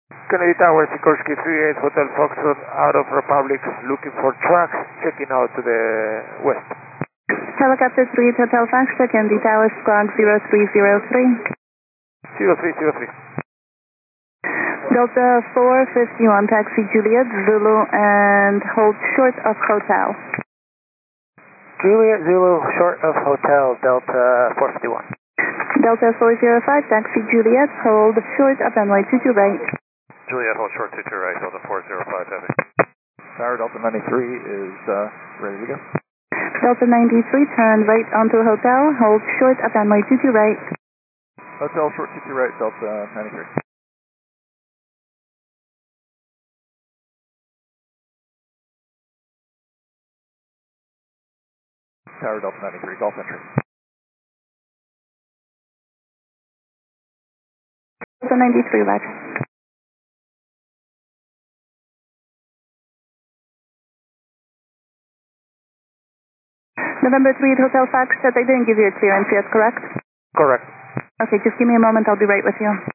Kennedy Tower, Sikorsky 38, Hotel Foxtrot, out of Republic, looking for trucks, checking out to the west. Helicopter 3, Hotel Fox, Kennedy Tower, squawk 0303. 0303. Delta 451, taxi Juliet, Zulu, and hold short of hotel. Juliet Zulu, short of hotel, Delta 451. Delta 405, taxi Juliet, hold short of runway 22 right. Juliet, hold short 22 right, Delta 405, heavy. Tower Delta 93 is ready to go. Delta 93, turn right onto hotel, hold short of runway 22 right. Hotel short 22 right, Delta 93. Tower Delta 93, Golf entry. Delta 93, roger. November 3 at Hotel Fox, they didn't give you a clearance yet, correct? Correct. Okay, just give me a moment, I'll be right with you.